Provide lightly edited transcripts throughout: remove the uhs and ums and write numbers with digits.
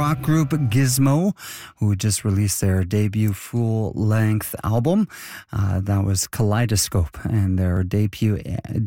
rock group Gizmo, who just released their debut full-length album. That was Kaleidoscope, and their debut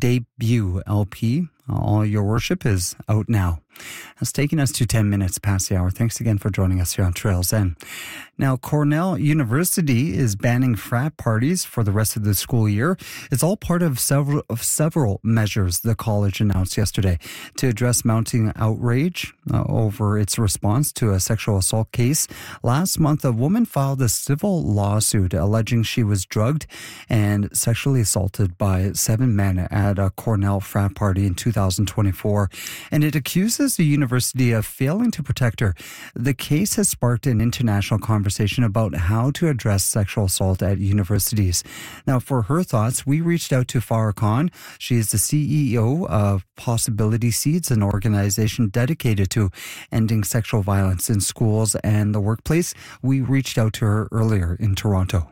LP, All Your Worship, is out now. It's taking us to 10 minutes past the hour. Thanks again for joining us here on Trails End. Now, Cornell University is banning frat parties for the rest of the school year. It's all part of several measures the college announced yesterday to address mounting outrage over its response to a sexual assault case. Last month, a woman filed a civil lawsuit alleging she was drugged and sexually assaulted by 7 men at a Cornell frat party in 2024, and it accuses the university of failing to protect her. The case has sparked an international conversation about how to address sexual assault at universities. Now, for her thoughts, we reached out to Farah Khan. She is the CEO of Possibility Seeds, an organization dedicated to ending sexual violence in schools and the workplace. We reached out to her earlier in Toronto.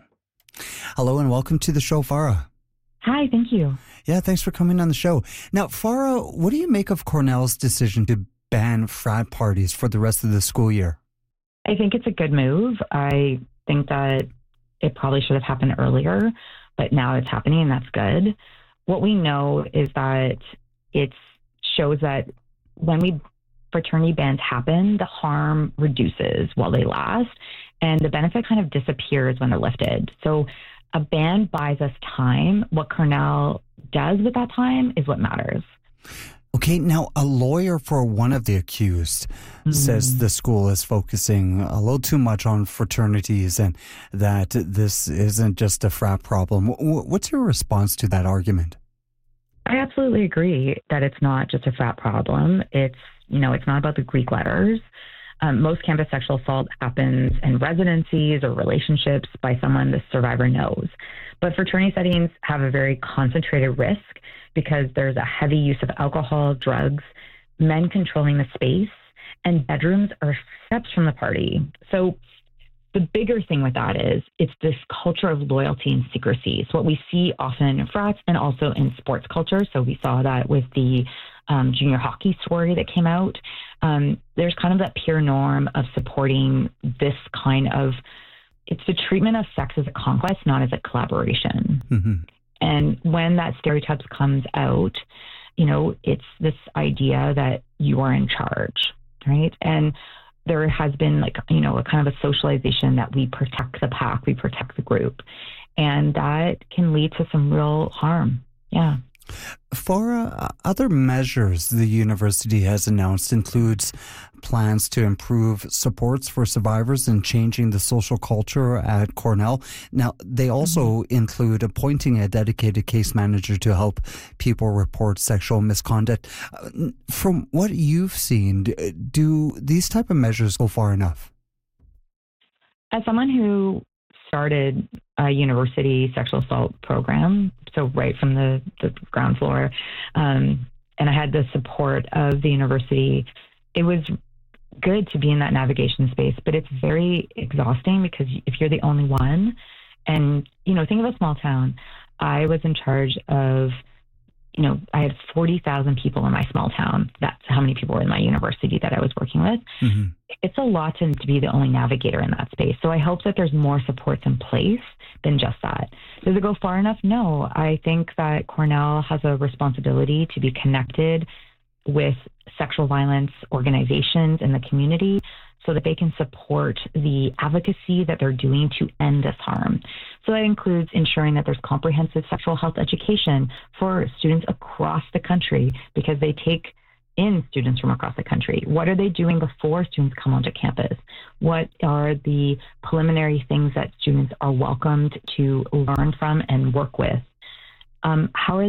Hello and welcome to the show, Farah. Hi, thank you. Yeah, thanks for coming on the show. Now, Farah, what do you make of Cornell's decision to ban frat parties for the rest of the school year? I think it's a good move. I think that it probably should have happened earlier, but now it's happening, and that's good. What we know is that it shows that when fraternity bans happen, the harm reduces while they last, and the benefit kind of disappears when they're lifted. So a ban buys us time. What Cornell does with that time is what matters. Okay, now a lawyer for one of the accused says the school is focusing a little too much on fraternities and that this isn't just a frat problem. What's your response to that argument? I absolutely agree that it's not just a frat problem. It's not about the Greek letters. Most campus sexual assault happens in residencies or relationships by someone the survivor knows. But fraternity settings have a very concentrated risk because there's a heavy use of alcohol, drugs, men controlling the space, and bedrooms are steps from the party. So the bigger thing with that is it's this culture of loyalty and secrecy. It's what we see often in frats and also in sports culture. So we saw that with the junior hockey story that came out. There's kind of that pure norm of supporting this kind of, it's the treatment of sex as a conquest, not as a collaboration. Mm-hmm. And when that stereotype comes out, it's this idea that you are in charge, right? And there has been a kind of a socialization that we protect the pack, we protect the group. And that can lead to some real harm. Yeah. For other measures the university has announced includes plans to improve supports for survivors and changing the social culture at Cornell. Now, they also include appointing a dedicated case manager to help people report sexual misconduct. From what you've seen, do these type of measures go far enough? As someone who started a university sexual assault program, so right from the ground floor, and I had the support of the university, it was good to be in that navigation space, but it's very exhausting because if you're the only one, and, think of a small town, I was in charge of, I had 40,000 people in my small town. That's how many people were in my university that I was working with. Mm-hmm. It's a lot to be the only navigator in that space. So I hope that there's more supports in place than just that. Does it go far enough? No. I think that Cornell has a responsibility to be connected with sexual violence organizations in the community so that they can support the advocacy that they're doing to end this harm. So that includes ensuring that there's comprehensive sexual health education for students across the country because they take in students from across the country. What are they doing before students come onto campus? What are the preliminary things that students are welcomed to learn from and work with? How are